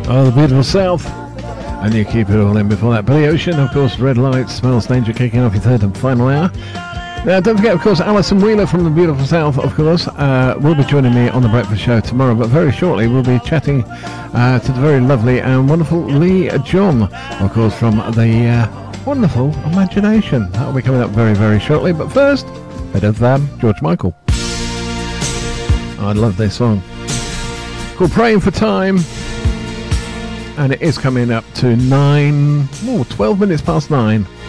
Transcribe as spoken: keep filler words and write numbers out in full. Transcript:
Oh, the beautiful South. And you keep it all in before that. Billy Ocean, of course, Red Lights, Smells Danger, kicking off your third and final hour. Now, don't forget, of course, Alison Wheeler from the beautiful South, of course, uh, will be joining me on the breakfast show tomorrow. But very shortly, we'll be chatting uh, to the very lovely and wonderful Lee John, of course, from the uh, wonderful Imagination. That will be coming up very, very shortly. But first, bit of um, George Michael. I love this song. Called Praying for Time. And it is coming up to nine, oh, twelve minutes past nine.